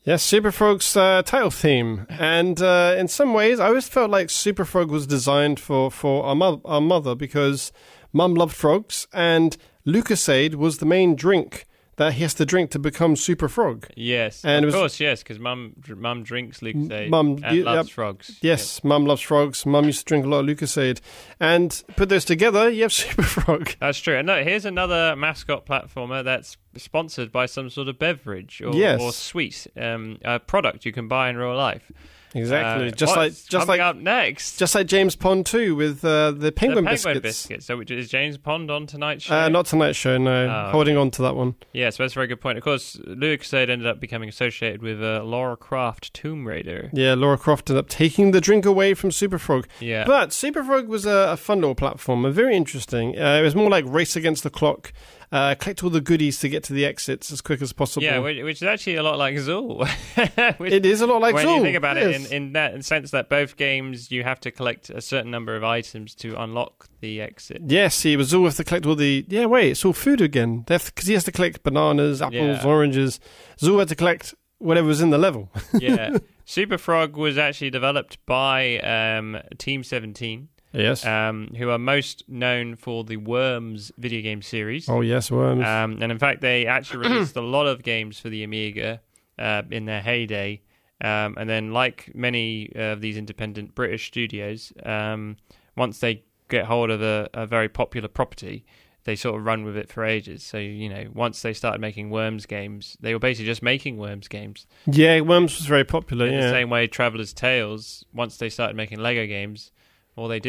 Yes, Super Frog's title theme. And in some ways, I always felt like Super Frog was designed for our mother because Mum loved frogs, and Lucasade was the main drink that he has to drink to become Super Frog. Yes, and of course, yes, because Mum drinks Lucasade and loves frogs. Yes, Mum loves frogs. Mum used to drink a lot of Lucasade. And put those together, you have Super Frog. That's true. And look, here's another mascot platformer that's sponsored by some sort of beverage or sweet product you can buy in real life. Exactly. Up next? Just like James Pond too, with the penguin biscuits. So is James Pond on tonight's show? Not tonight's show, no. Holding on to that one. Yeah, so that's a very good point. Of course, Lucasade ended up becoming associated with Lara Croft Tomb Raider. Yeah, Lara Croft ended up taking the drink away from Super Frog. Yeah. But Super Frog was a fun little platformer, very interesting. It was more like race against the clock. Collect all the goodies to get to the exits as quick as possible. Yeah, which is actually a lot like Zool. It is a lot like Zool. When you think about it, in the sense that both games, you have to collect a certain number of items to unlock the exit. Yes, he was Zool have to collect all the... Yeah, wait, it's all food again. Because he has to collect bananas, apples, oranges. Zool had to collect whatever was in the level. Yeah. Super Frog was actually developed by Team 17. Yes. Who are most known for the Worms video game series. Oh, yes, Worms. And in fact, they actually released a lot of games for the Amiga in their heyday. And then, like many of these independent British studios, once they get hold of a very popular property, they sort of run with it for ages. So, once they started making Worms games, they were basically just making Worms games. Yeah, Worms was very popular, In the same way, Traveller's Tales, once they started making Lego games, all they do